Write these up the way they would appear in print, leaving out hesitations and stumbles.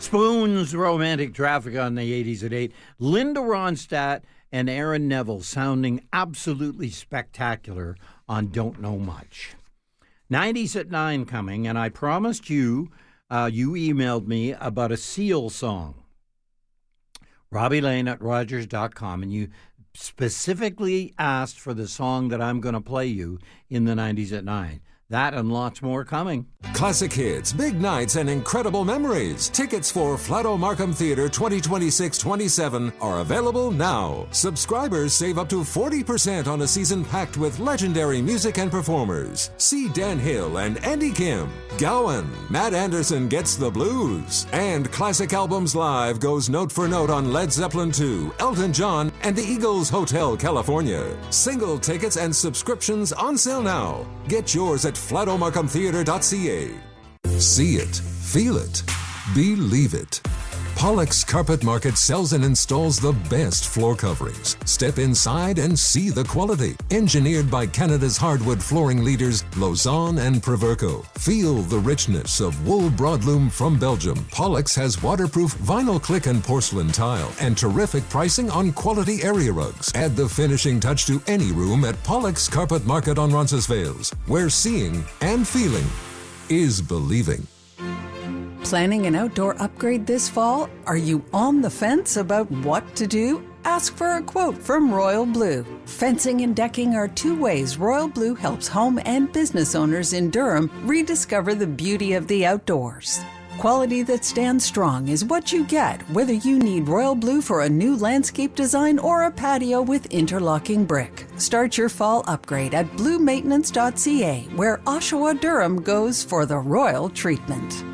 Spoon's Romantic Traffic on the 80s at 8. Linda Ronstadt and Aaron Neville sounding absolutely spectacular on Don't Know Much. 90s at 9 coming, and I promised you, you emailed me about a Seal song. Robbie Lane at Rogers.com, and you specifically asked for the song that I'm going to play you in the 90s at 9. That and lots more coming. Classic hits, big nights, and incredible memories. Tickets for Flato Markham Theatre 2026-27 are available now. Subscribers save up to 40% on a season packed with legendary music and performers. See Dan Hill and Andy Kim. Gowan, Matt Anderson Gets the Blues. And Classic Albums Live goes note for note on Led Zeppelin II, Elton John, and the Eagles Hotel California. Single tickets and subscriptions on sale now. Get yours at flatomarkhamtheatre.ca. See it, feel it, believe it. Pollock's Carpet Market sells and installs the best floor coverings. Step inside and see the quality. Engineered by Canada's hardwood flooring leaders Lausanne and Proverco. Feel the richness of wool broadloom from Belgium. Pollock's has waterproof vinyl click and porcelain tile and terrific pricing on quality area rugs. Add the finishing touch to any room at Pollock's Carpet Market on Roncesvalles, where seeing and feeling is believing. Planning an outdoor upgrade this fall? Are you on the fence about what to do? Ask for a quote from Royal Blue. Fencing and decking are two ways Royal Blue helps home and business owners in Durham rediscover the beauty of the outdoors. Quality that stands strong is what you get, whether you need Royal Blue for a new landscape design or a patio with interlocking brick. Start your fall upgrade at bluemaintenance.ca, where Oshawa Durham goes for the royal treatment.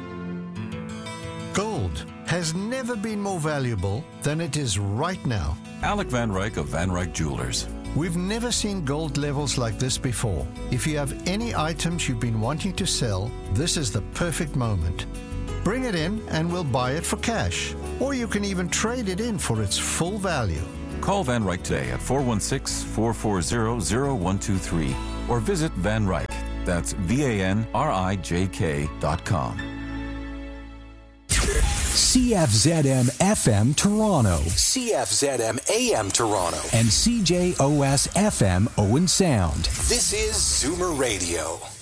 Gold has never been more valuable than it is right now. Alec Van Ryk of Van Ryk Jewelers. We've never seen gold levels like this before. If you have any items you've been wanting to sell, this is the perfect moment. Bring it in and we'll buy it for cash. Or you can even trade it in for its full value. Call Van Ryk today at 416-440-0123 or visit Van Ryk. That's VANRIJK.com. CFZM FM Toronto, CFZM AM Toronto, and CJOS FM Owen Sound. This is Zoomer Radio.